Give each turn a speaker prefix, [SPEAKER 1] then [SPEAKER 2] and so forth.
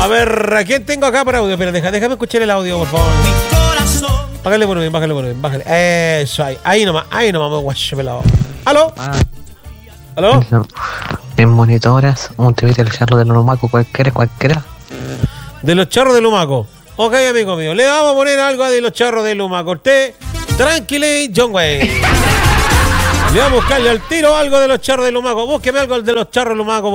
[SPEAKER 1] A ver, ¿a quién tengo acá para audio? Pero déjame escuchar el audio, por favor. Bájale volumen, bájale. Eso, ahí nomás, me guacho pelado. ¿Aló? ¿Aló?
[SPEAKER 2] En monitoras, un TV del charro de Lumaco, cualquiera.
[SPEAKER 1] De los charros de Lumaco. Ok, amigo mío, le vamos a poner algo de los charros de Lumaco. Usted, tranquile, John Wayne. Le vamos a buscarle al tiro algo de los charros de Lumaco. Búsqueme algo de los charros de Lumaco.